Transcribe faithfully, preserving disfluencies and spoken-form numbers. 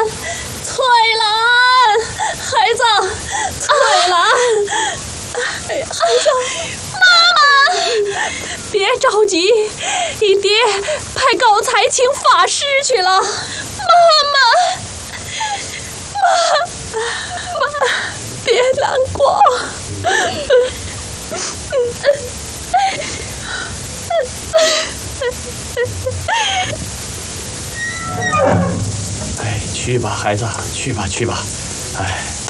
翠兰，孩子，翠兰，哎呀，孩子，妈妈，别着急，你爹派高才请法师去了。妈妈，妈妈，别难过。 哎，去吧，孩子，去吧，去吧。哎。